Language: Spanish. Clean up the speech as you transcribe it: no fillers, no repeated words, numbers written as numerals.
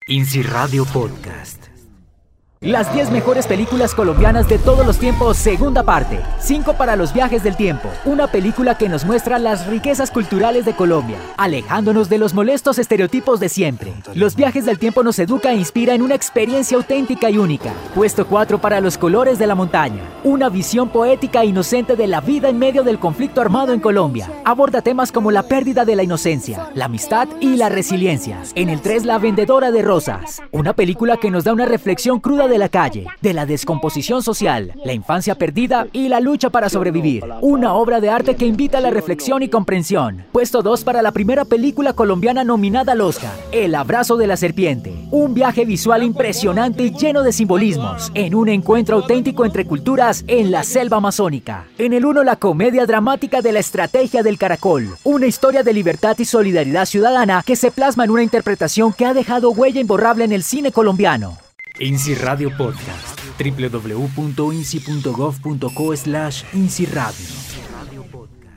INSI Radio Podcast. Las 10 mejores películas colombianas de todos los tiempos, segunda parte. 5 para los viajes del tiempo. Una película que nos muestra las riquezas culturales de Colombia, alejándonos de los molestos estereotipos de siempre. Los viajes del tiempo nos educa e inspira en una experiencia auténtica y única. Puesto 4 para Los colores de la montaña. Una visión poética e inocente de la vida en medio del conflicto armado en Colombia. Aborda temas como la pérdida de la inocencia, la amistad y la resiliencia. En el 3, La vendedora de rosas. Una película que nos da una reflexión cruda de la calle, de la descomposición social, la infancia perdida y la lucha para sobrevivir. Una obra de arte que invita a la reflexión y comprensión. Puesto 2 para la primera película colombiana nominada al Oscar, El abrazo de la serpiente. Un viaje visual impresionante y lleno de simbolismos, en un encuentro auténtico entre culturas en la selva amazónica. En el 1, la comedia dramática de la estrategia del caracol. Una historia de libertad y solidaridad ciudadana que se plasma en una interpretación que ha dejado huella imborrable en el cine colombiano. INSI Radio Podcast. www.insi.gov.co/INSI Radio.